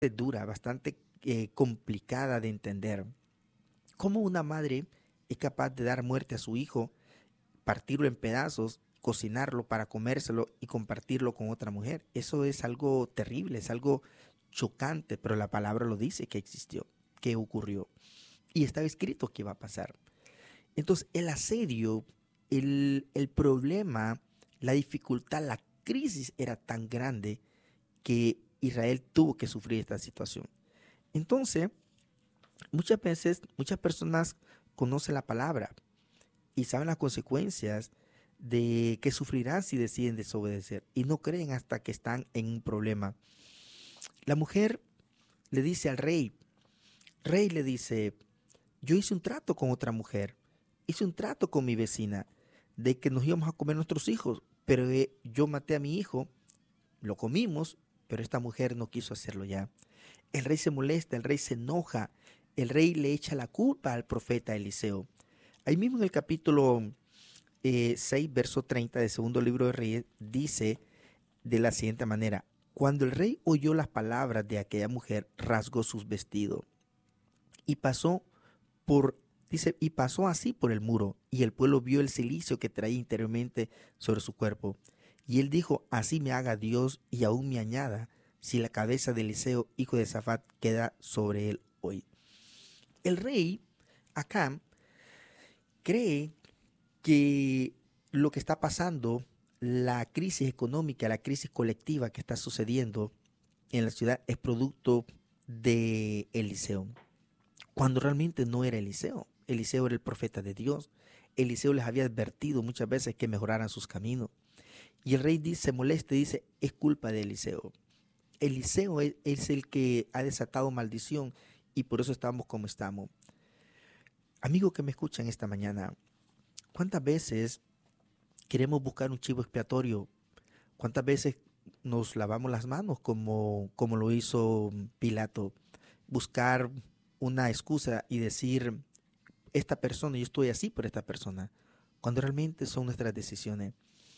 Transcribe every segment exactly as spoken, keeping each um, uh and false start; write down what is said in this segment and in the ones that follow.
dura, bastante eh, complicada de entender. ¿Cómo una madre es capaz de dar muerte a su hijo, partirlo en pedazos, cocinarlo para comérselo y compartirlo con otra mujer? Eso es algo terrible, es algo chocante, pero la palabra lo dice que existió, que ocurrió y estaba escrito que iba a pasar. Entonces, el asedio, el, el problema, la dificultad, la crisis era tan grande que Israel tuvo que sufrir esta situación. Entonces, muchas veces, muchas personas conocen la palabra y saben las consecuencias de que sufrirán si deciden desobedecer y no creen hasta que están en un problema. La mujer le dice al rey, rey le dice, yo hice un trato con otra mujer, hice un trato con mi vecina de que nos íbamos a comer nuestros hijos, pero eh, yo maté a mi hijo, lo comimos, pero esta mujer no quiso hacerlo ya. El rey se molesta, el rey se enoja, el rey le echa la culpa al profeta Eliseo. Ahí mismo en el capítulo eh, seis, verso treinta del segundo libro de Reyes, dice de la siguiente manera, cuando el rey oyó las palabras de aquella mujer, rasgó sus vestidos y pasó por, dice, y pasó así por el muro, y el pueblo vio el cilicio que traía interiormente sobre su cuerpo. Y él dijo, así me haga Dios y aún me añada, si la cabeza de Eliseo, hijo de Safat, queda sobre él hoy. El rey, acá, cree que lo que está pasando, la crisis económica, la crisis colectiva que está sucediendo en la ciudad es producto de Eliseo, cuando realmente no era Eliseo. Eliseo era el profeta de Dios. Eliseo les había advertido muchas veces que mejoraran sus caminos. Y el rey dice, se molesta y dice, es culpa de Eliseo. Eliseo es, es el que ha desatado maldición y por eso estamos como estamos. Amigo que me escuchan esta mañana, ¿cuántas veces queremos buscar un chivo expiatorio? ¿Cuántas veces nos lavamos las manos como, como lo hizo Pilato? Buscar una excusa y decir, esta persona, yo estoy así por esta persona, cuando realmente son nuestras decisiones.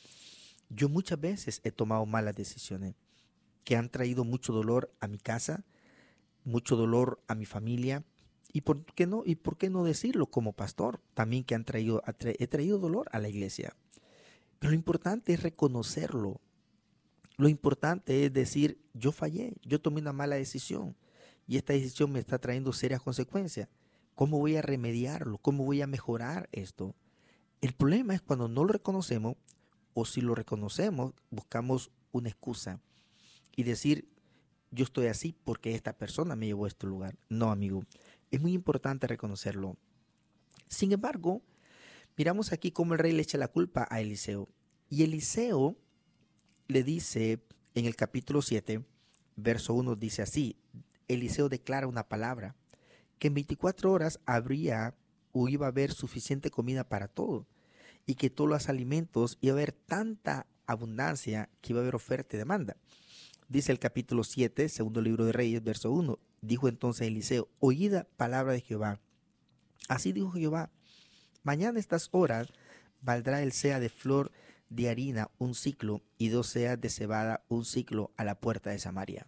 Yo muchas veces he tomado malas decisiones que han traído mucho dolor a mi casa, mucho dolor a mi familia, y por qué no, y por qué no decirlo como pastor, también que han traído, he traído dolor a la iglesia. Pero lo importante es reconocerlo. Lo importante es decir, yo fallé, yo tomé una mala decisión y esta decisión me está trayendo serias consecuencias. ¿Cómo voy a remediarlo? ¿Cómo voy a mejorar esto? El problema es cuando no lo reconocemos o si lo reconocemos, buscamos una excusa y decir, yo estoy así porque esta persona me llevó a este lugar. No, amigo, es muy importante reconocerlo. Sin embargo, miramos aquí cómo el rey le echa la culpa a Eliseo. Y Eliseo le dice en el capítulo siete, verso uno, dice así, Eliseo declara una palabra, que en veinticuatro horas habría o iba a haber suficiente comida para todo, y que todos los alimentos iba a haber tanta abundancia que iba a haber oferta y demanda. Dice el capítulo siete, segundo libro de Reyes, verso uno, dijo entonces Eliseo, oída palabra de Jehová. Así dijo Jehová, mañana a estas horas valdrá el sea de flor de harina un ciclo y dos seas de cebada un ciclo a la puerta de Samaria.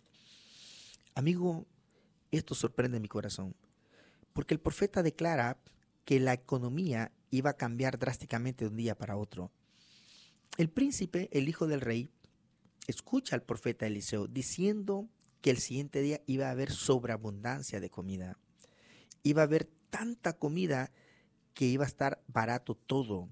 Amigo, esto sorprende mi corazón, porque el profeta declara que la economía iba a cambiar drásticamente de un día para otro. El príncipe, el hijo del rey, escucha al profeta Eliseo diciendo que el siguiente día iba a haber sobreabundancia de comida. Iba a haber tanta comida que iba a estar barato todo.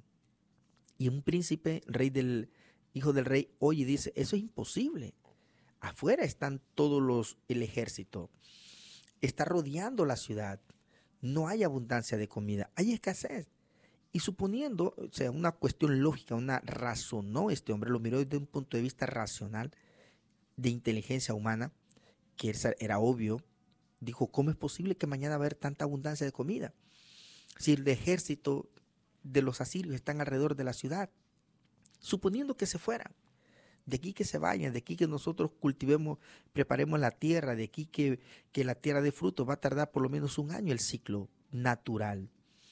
Y un príncipe, rey del hijo del rey, oye y dice, eso es imposible. Afuera están todos los, el ejército. Está rodeando la ciudad. No hay abundancia de comida, hay escasez. Y suponiendo, o sea, una cuestión lógica, una razonó este hombre, lo miró desde un punto de vista racional, de inteligencia humana, que era obvio, dijo, ¿cómo es posible que mañana va a haber tanta abundancia de comida? Si el ejército de los asirios están alrededor de la ciudad, suponiendo que se fueran, de aquí que se vayan, de aquí que nosotros cultivemos, preparemos la tierra, de aquí que, que la tierra de frutos va a tardar por lo menos un año el ciclo natural.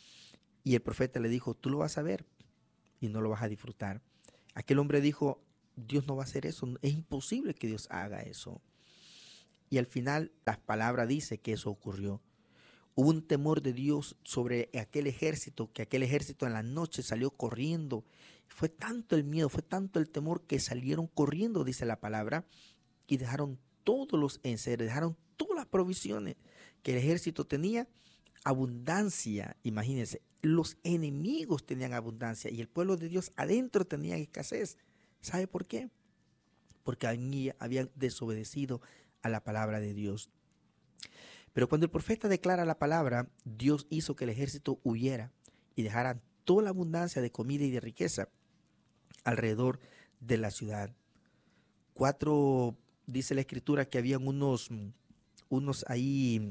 Y el profeta le dijo, tú lo vas a ver y no lo vas a disfrutar. Aquel hombre dijo, Dios no va a hacer eso, es imposible que Dios haga eso. Y al final la palabra dice que eso ocurrió. Hubo un temor de Dios sobre aquel ejército, que aquel ejército en la noche salió corriendo. Fue tanto el miedo, fue tanto el temor que salieron corriendo, dice la palabra, y dejaron todos los enseres, dejaron todas las provisiones que el ejército tenía, abundancia. Imagínense, los enemigos tenían abundancia y el pueblo de Dios adentro tenía escasez. ¿Sabe por qué? Porque habían desobedecido a la palabra de Dios. Pero cuando el profeta declara la palabra, Dios hizo que el ejército huyera y dejara toda la abundancia de comida y de riqueza alrededor de la ciudad. Cuatro, dice la escritura que habían unos, unos ahí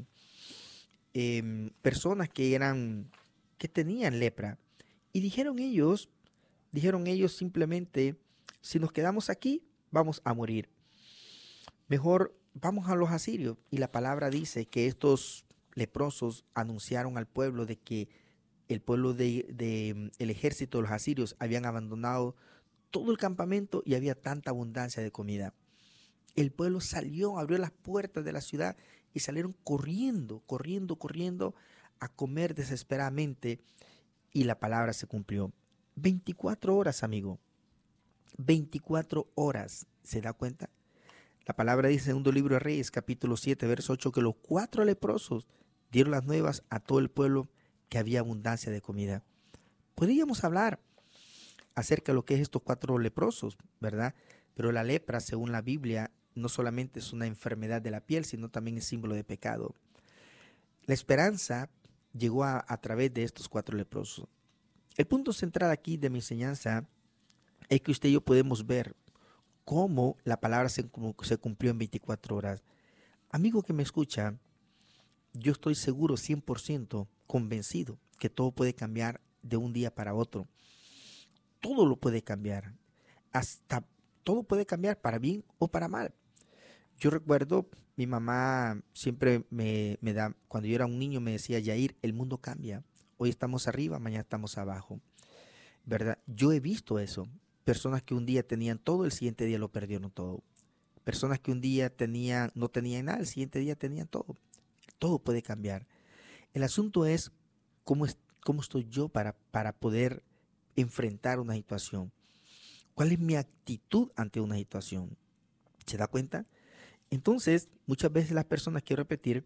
eh, personas que eran, que tenían lepra. Y dijeron ellos, dijeron ellos simplemente, si nos quedamos aquí, vamos a morir. Mejor vamos a los asirios. Y la palabra dice que estos leprosos anunciaron al pueblo de que el pueblo de, de el ejército de los asirios habían abandonado todo el campamento y había tanta abundancia de comida. El pueblo salió, abrió las puertas de la ciudad y salieron corriendo, corriendo, corriendo a comer desesperadamente, y la palabra se cumplió. veinticuatro horas, amigo. veinticuatro horas. ¿Se da cuenta? La palabra dice en un libro de Reyes, capítulo siete, verso ocho, que los cuatro leprosos dieron las nuevas a todo el pueblo que había abundancia de comida. Podríamos hablar acerca de lo que es estos cuatro leprosos, ¿verdad? Pero la lepra, según la Biblia, no solamente es una enfermedad de la piel, sino también es símbolo de pecado. La esperanza llegó a, a través de estos cuatro leprosos. El punto central aquí de mi enseñanza es que usted y yo podemos ver cómo la palabra se, se cumplió en veinticuatro horas. Amigo que me escucha, yo estoy seguro, cien por ciento convencido, que todo puede cambiar de un día para otro. Todo lo puede cambiar. Hasta todo puede cambiar para bien o para mal. Yo recuerdo, mi mamá siempre me, me da, cuando yo era un niño me decía, Yair, el mundo cambia. Hoy estamos arriba, mañana estamos abajo. ¿Verdad? Yo he visto eso. Personas que un día tenían todo, el siguiente día lo perdieron todo. Personas que un día tenían, no tenían nada, el siguiente día tenían todo. Todo puede cambiar. El asunto es cómo, es, cómo estoy yo para, para poder enfrentar una situación. ¿Cuál es mi actitud ante una situación? ¿Se da cuenta? Entonces, muchas veces las personas, quiero repetir,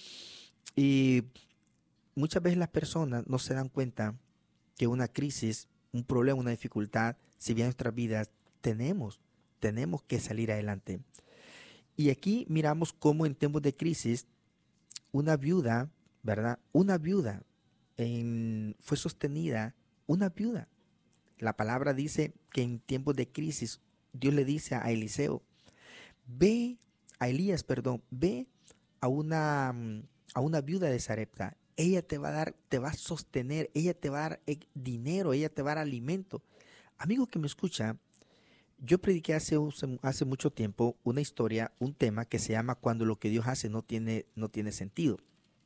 y muchas veces las personas no se dan cuenta que una crisis, un problema, una dificultad, si bien en nuestras vidas tenemos, tenemos que salir adelante. Y aquí miramos cómo en tiempos de crisis, una viuda, ¿verdad? Una viuda en, fue sostenida, una viuda. La palabra dice que en tiempos de crisis, Dios le dice a Eliseo, ve, a Elías, perdón, ve a una, a una viuda de Sarepta. Ella te va a dar, te va a sostener, ella te va a dar dinero, ella te va a dar alimento. Amigo que me escucha, yo prediqué hace, hace mucho tiempo una historia, un tema que se llama Cuando lo que Dios hace no tiene, no tiene sentido.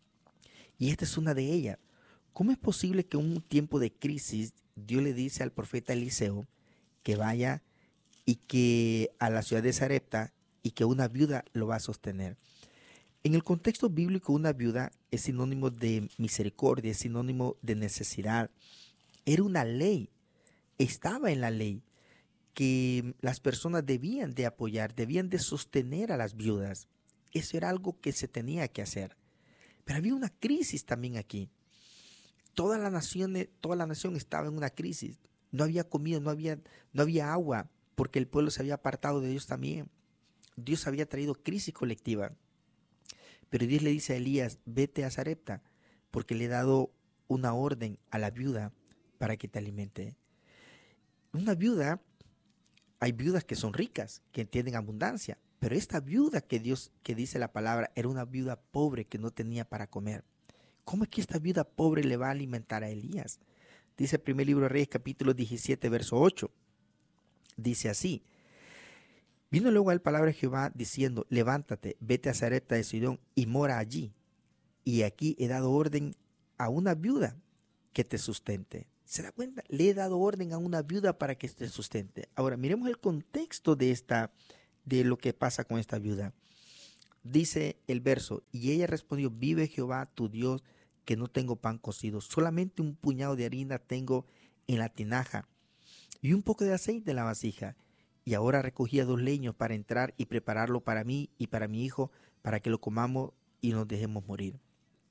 Y esta es una de ellas. ¿Cómo es posible que en un tiempo de crisis Dios le dice al profeta Eliseo que vaya y que a la ciudad de Sarepta y que una viuda lo va a sostener? En el contexto bíblico, una viuda es sinónimo de misericordia, es sinónimo de necesidad. Era una ley, estaba en la ley que las personas debían de apoyar, debían de sostener a las viudas. Eso era algo que se tenía que hacer. Pero había una crisis también aquí. Toda la nación, toda la nación estaba en una crisis. No había comida, no había, no había agua, porque el pueblo se había apartado de Dios también. Dios había traído crisis colectiva. Pero Dios le dice a Elías, vete a Sarepta, porque le he dado una orden a la viuda para que te alimente. Una viuda, hay viudas que son ricas, que tienen abundancia, pero esta viuda que Dios, que dice la palabra, era una viuda pobre que no tenía para comer. ¿Cómo es que esta viuda pobre le va a alimentar a Elías? Dice el primer libro de Reyes, capítulo diecisiete, verso ocho. Dice así, vino luego a él palabra de Jehová diciendo, levántate, vete a Sarepta de Sidón y mora allí. Y aquí he dado orden a una viuda que te sustente. ¿Se da cuenta? Le he dado orden a una viuda para que te sustente. Ahora, miremos el contexto de, esta, de lo que pasa con esta viuda. Dice el verso, y ella respondió, vive Jehová tu Dios, que no tengo pan cocido, solamente un puñado de harina tengo en la tinaja y un poco de aceite en la vasija. Y ahora recogía dos leños para entrar y prepararlo para mí y para mi hijo, para que lo comamos y nos dejemos morir.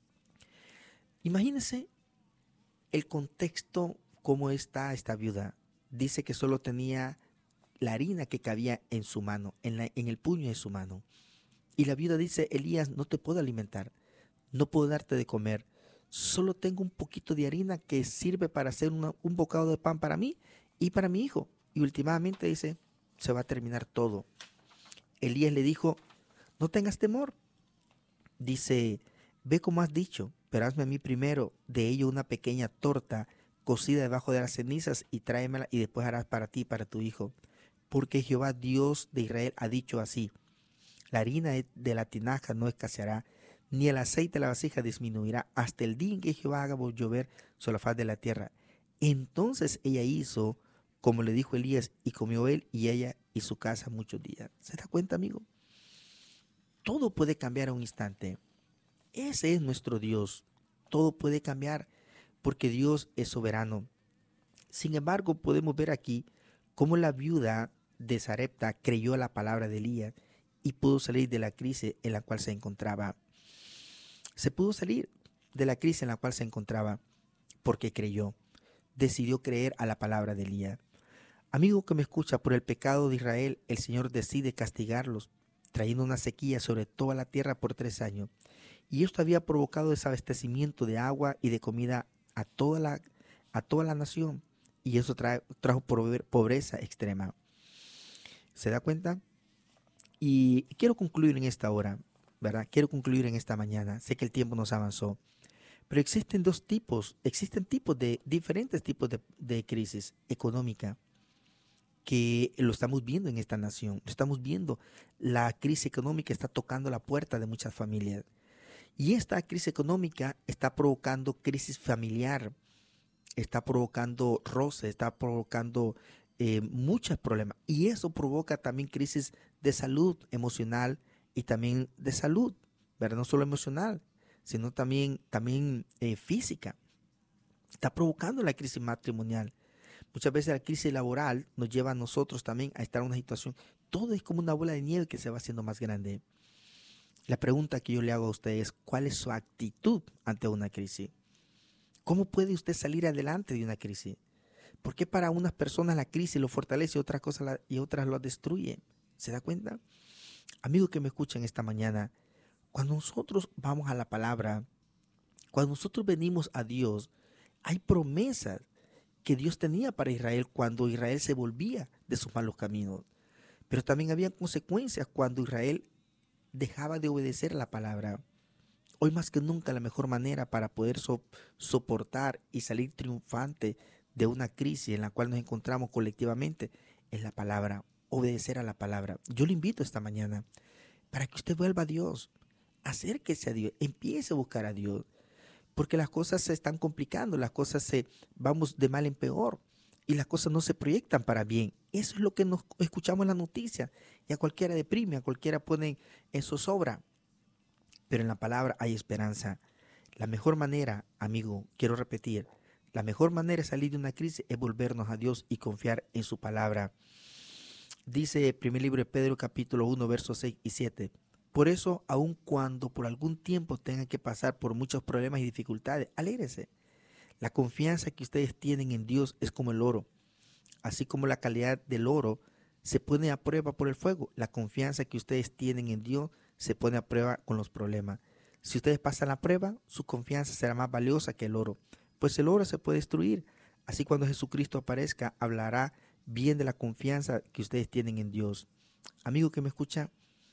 Imagínense el contexto, cómo está esta viuda. Dice que solo tenía la harina que cabía en su mano, en, la, en el puño de su mano. Y la viuda dice, Elías, no te puedo alimentar, no puedo darte de comer, solo tengo un poquito de harina que sirve para hacer una, un bocado de pan para mí y para mi hijo. Y últimamente dice, se va a terminar todo. Elías le dijo, no tengas temor. Dice, ve como has dicho, pero hazme a mí primero de ello una pequeña torta cocida debajo de las cenizas y tráemela y después harás para ti y para tu hijo. Porque Jehová Dios de Israel ha dicho así, la harina de la tinaja no escaseará, ni el aceite de la vasija disminuirá hasta el día en que Jehová haga llover sobre la faz de la tierra. Entonces ella hizo como le dijo Elías y comió él y ella y su casa muchos días. ¿Se da cuenta, amigo? Todo puede cambiar a un instante. Ese es nuestro Dios. Todo puede cambiar porque Dios es soberano. Sin embargo, podemos ver aquí cómo la viuda de Sarepta creyó a la palabra de Elías y pudo salir de la crisis en la cual se encontraba. Se pudo salir de la crisis en la cual se encontraba porque creyó. Decidió creer a la palabra de Elías. Amigo que me escucha, por el pecado de Israel, el Señor decide castigarlos, trayendo una sequía sobre toda la tierra por tres años. Y esto había provocado desabastecimiento de agua y de comida a toda la, a toda la nación. Y eso trae, trajo pobreza extrema. ¿Se da cuenta? Y quiero concluir en esta hora, ¿verdad? Quiero concluir en esta mañana. Sé que el tiempo nos avanzó. Pero existen dos tipos, existen tipos de, diferentes tipos de, de crisis económica que lo estamos viendo en esta nación. Lo estamos viendo. La crisis económica está tocando la puerta de muchas familias. Y esta crisis económica está provocando crisis familiar, está provocando roce, está provocando eh, muchos problemas. Y eso provoca también crisis de salud emocional y también de salud, ¿verdad? No solo emocional, sino también, también eh, física. Está provocando la crisis matrimonial. Muchas veces la crisis laboral nos lleva a nosotros también a estar en una situación. Todo es como una bola de nieve que se va haciendo más grande. La pregunta que yo le hago a usted es, ¿cuál es su actitud ante una crisis? ¿Cómo puede usted salir adelante de una crisis? ¿Por qué para unas personas la crisis lo fortalece y otras cosas la, y otras lo destruye? ¿Se da cuenta? Amigo que me escuchan esta mañana, cuando nosotros vamos a la palabra, cuando nosotros venimos a Dios, hay promesas que Dios tenía para Israel cuando Israel se volvía de sus malos caminos. Pero también había consecuencias cuando Israel dejaba de obedecer la palabra. Hoy más que nunca la mejor manera para poder so- soportar y salir triunfante de una crisis en la cual nos encontramos colectivamente es la palabra, obedecer a la palabra. Yo le invito esta mañana para que usted vuelva a Dios, acérquese a Dios, empiece a buscar a Dios, porque las cosas se están complicando, las cosas se vamos de mal en peor y las cosas no se proyectan para bien. Eso es lo que nos escuchamos en la noticia y a cualquiera deprime, a cualquiera pone en zozobra. Pero en la palabra hay esperanza. La mejor manera, amigo, quiero repetir, la mejor manera de salir de una crisis es volvernos a Dios y confiar en su palabra. Dice el primer libro de Pedro, capítulo uno, versos seis y siete. Por eso, aun cuando por algún tiempo tengan que pasar por muchos problemas y dificultades, alégrese. La confianza que ustedes tienen en Dios es como el oro. Así como la calidad del oro se pone a prueba por el fuego, la confianza que ustedes tienen en Dios se pone a prueba con los problemas. Si ustedes pasan la prueba, su confianza será más valiosa que el oro, pues el oro se puede destruir. Así cuando Jesucristo aparezca, hablará bien de la confianza que ustedes tienen en Dios. Amigo que me escucha,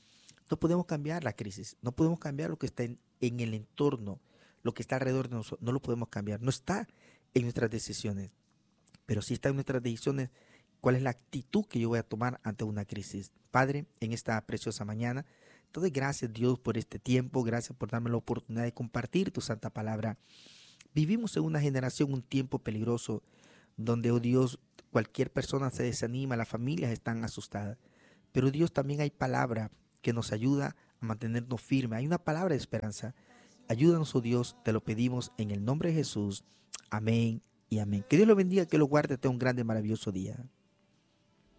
no podemos cambiar la crisis, no podemos cambiar lo que está en, en el entorno, lo que está alrededor de nosotros, no lo podemos cambiar, no está en nuestras decisiones, pero sí está en nuestras decisiones cuál es la actitud que yo voy a tomar ante una crisis. Padre, en esta preciosa mañana, te doy gracias, Dios, por este tiempo, gracias por darme la oportunidad de compartir tu santa palabra. Vivimos en una generación, un tiempo peligroso, donde, oh Dios, cualquier persona se desanima, las familias están asustadas, pero Dios, también hay palabra que nos ayuda a mantenernos firmes. Hay una palabra de esperanza. Ayúdanos, oh Dios, te lo pedimos en el nombre de Jesús. Amén y amén. Que Dios lo bendiga, que lo guarde, tenga un grande, maravilloso día.